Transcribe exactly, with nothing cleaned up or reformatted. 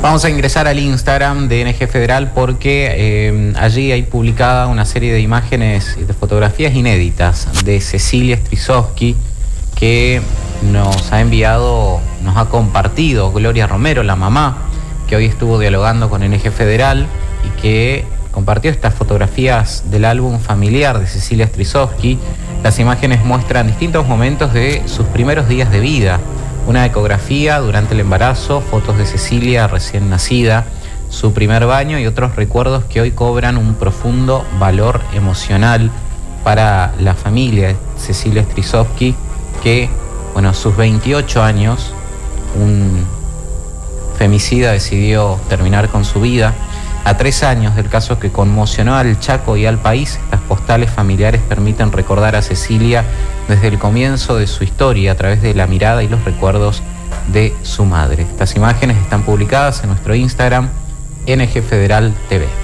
Vamos a ingresar al Instagram de N G Federal porque eh, allí hay publicada una serie de imágenes y de fotografías inéditas de Cecilia Strisowski que nos ha enviado, nos ha compartido Gloria Romero, la mamá, que hoy estuvo dialogando con N G Federal y que compartió estas fotografías del álbum familiar de Cecilia Strisowski. Las imágenes muestran distintos momentos de sus primeros días de vida, una ecografía durante el embarazo, fotos de Cecilia recién nacida, su primer baño y otros recuerdos que hoy cobran un profundo valor emocional para la familia de Cecilia Strisowski, que, bueno, a sus veintiocho años, un femicida decidió terminar con su vida. A tres años del caso que conmocionó al Chaco y al país, estas postales familiares permiten recordar a Cecilia desde el comienzo de su historia a través de la mirada y los recuerdos de su madre. Estas imágenes están publicadas en nuestro Instagram, N G Federal T V.